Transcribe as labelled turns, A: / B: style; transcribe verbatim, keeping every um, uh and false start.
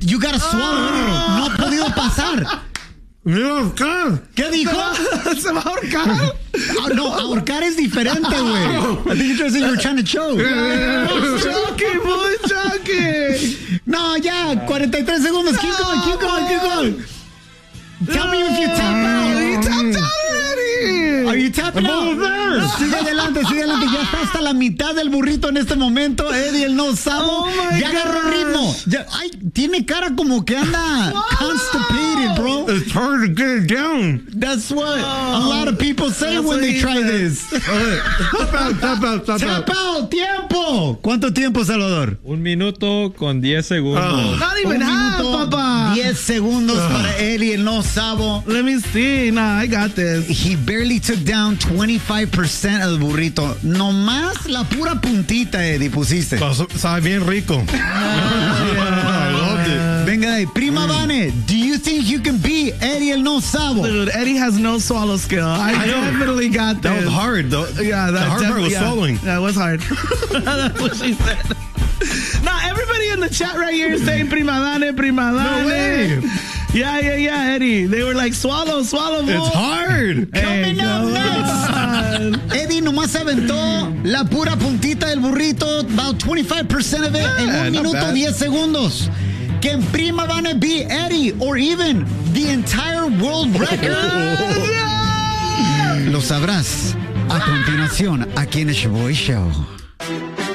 A: You gotta swallow it. No ha podido pasar.
B: Me va a ahorcar.
A: ¿Qué dijo?
C: ¿Se va a ahorcar?
A: Oh, no, ahorcar es diferente, güey. I think you were trying to choke.
C: Choking, boy, choking.
A: No, ya, cuarenta y tres segundos. Keep going, keep going, keep going. Tell me if you tap out.
C: You tapped out already.
A: Are you tapping out? No, sigue adelante, sigue adelante. Ya está hasta la mitad del burrito en este momento. Eddie, el no sabo.
C: Oh my
A: ya agarró
C: gosh.
A: ritmo. Ya, ay, tiene cara como que anda constipated, bro.
B: It's hard to get it down.
A: That's what a lot of people say
C: That's
A: when
C: what
A: they
C: he
A: try
C: said.
A: this.
B: Okay. Tap out, tap out, tap
A: Tap
B: out.
A: out, tiempo. ¿Cuánto tiempo, Salvador?
D: Un minuto con diez segundos.
B: Oh.
C: Not even
A: Un
C: half,
A: minuto,
C: Papa.
A: diez segundos para Eddie, el no sabo.
C: Let me see. Nah, I got this.
A: He barely took down twenty-five percent of the burrito. Nomás la pura puntita, Eddie, pusiste.
B: Sabe bien rico. I loved it.
A: Venga de ahí. Prima Vane, do you think you can beat Eddie el no sabo?
C: Dude, Eddie has no swallow skill. I,
B: I know.
C: definitely got this.
B: That was hard, though.
C: Yeah, that
B: the hard part was
C: yeah.
B: swallowing.
C: Yeah, it was hard. That's what she said. Now, everybody in the chat right here is saying prima dane, prima dane.
B: No way.
C: Yeah, yeah, yeah, Eddie. They were like, swallow, swallow, boy.
B: It's hard.
C: Hey,
A: Coming up
C: come
A: next.
C: on.
A: Eddie nomás aventó la pura puntita del burrito, about twenty-five percent of it, en
B: Yeah,
A: un
B: not
A: minuto
B: bad.
A: diez segundos. Can Prima Vane beat Eddie or even the entire world record? Lo sabrás a continuación aquí en el Shaboy Show.